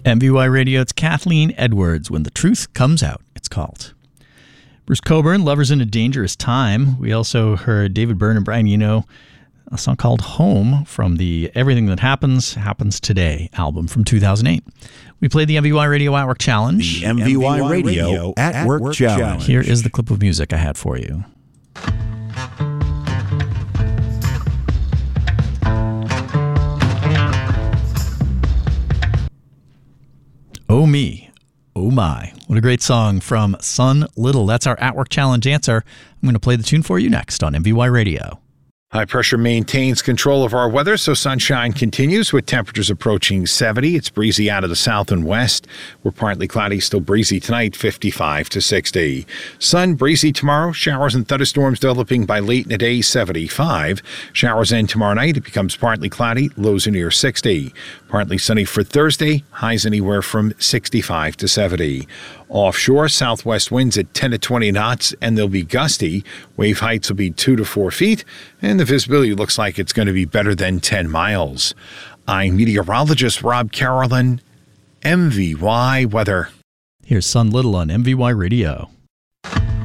MVY Radio, it's Kathleen Edwards, When the Truth Comes Out, it's called. Bruce Cockburn, Lovers in a Dangerous Time. We also heard David Byrne and Brian Eno, a song called Home from the Everything That Happens Today album from 2008. We played the MVY Radio at Work Challenge. The MVY Radio at Work Challenge. Here is the clip of music I had for you. Oh Me, Oh My. What a great song from Sun Little. That's our At Work Challenge answer. I'm going to play the tune for you next on MVY Radio. High pressure maintains control of our weather, so sunshine continues with temperatures approaching 70. It's breezy out of the south and west. We're partly cloudy, still breezy tonight, 55 to 60. Sun, breezy tomorrow. Showers and thunderstorms developing by late in the day, 75. Showers end tomorrow night. It becomes partly cloudy, lows are near 60. Partly sunny for Thursday, highs anywhere from 65 to 70. Offshore, southwest winds at 10 to 20 knots, and they'll be gusty. Wave heights will be 2 to 4 feet, and the visibility looks like it's going to be better than 10 miles. I'm meteorologist Rob Carolyn, MVY Weather. Here's Sun Little on MVY Radio.